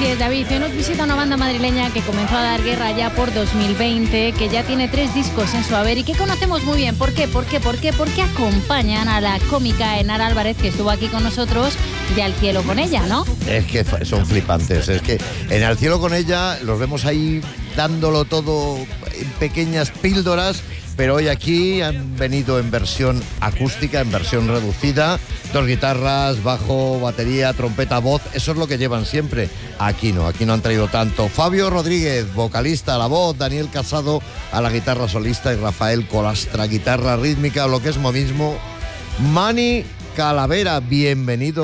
Así es, David. Hoy nos visita una banda madrileña que comenzó a dar guerra ya por 2020, que ya tiene 3 discos en su haber y que conocemos muy bien. ¿Por qué? Porque acompañan a la cómica Enara Álvarez, que estuvo aquí con nosotros, y Al cielo con ella, ¿no? Es que son flipantes. Es que en Al cielo con ella los vemos ahí dándolo todo en pequeñas píldoras, pero hoy aquí han venido en versión acústica, en versión reducida, 2 guitarras, bajo, batería, trompeta, voz, eso es lo que llevan siempre. Aquí no han traído tanto. Fabio Rodríguez, vocalista a la voz, Daniel Casado a la guitarra solista y Rafael Colastra, guitarra rítmica, o lo que es lo mismo, Mani Calavera, bienvenido.